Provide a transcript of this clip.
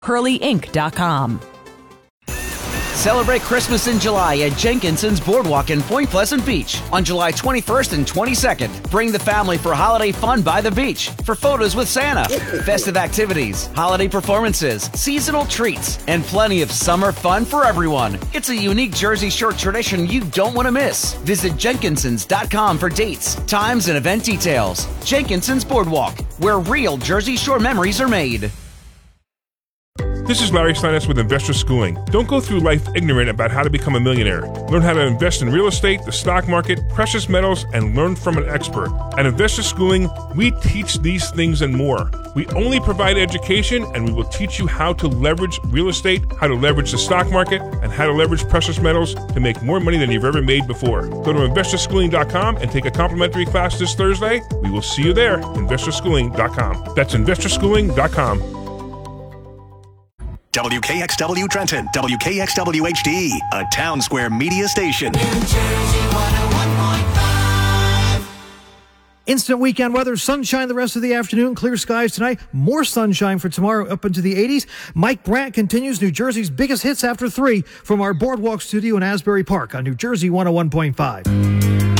HurleyInc.com. Celebrate Christmas in July at Jenkinson's Boardwalk in Point Pleasant Beach on July 21st and 22nd. Bring the family for holiday fun by the beach, for photos with Santa, festive activities, holiday performances, seasonal treats, and plenty of summer fun for everyone. It's a unique Jersey Shore tradition you don't want to miss. Visit Jenkinsons.com for dates, times, and event details. Jenkinson's Boardwalk, where real Jersey Shore memories are made. This is Larry Steinitz with Investor Schooling. Don't go through life ignorant about how to become a millionaire. Learn how to invest in real estate, the stock market, precious metals, and learn from an expert. At Investor Schooling, we teach these things and more. We only provide education, and we will teach you how to leverage real estate, how to leverage the stock market, and how to leverage precious metals to make more money than you've ever made before. Go to investorschooling.com and take a complimentary class this Thursday. We will see you there, investorschooling.com. That's investorschooling.com. WKXW Trenton, WKXW HD, a Town Square media station. New Jersey 101.5. Instant weekend weather, sunshine the rest of the afternoon, clear skies tonight, more sunshine for tomorrow up into the 80s. Mike Brandt continues New Jersey's biggest hits after 3 from our Boardwalk studio in Asbury Park on New Jersey 101.5.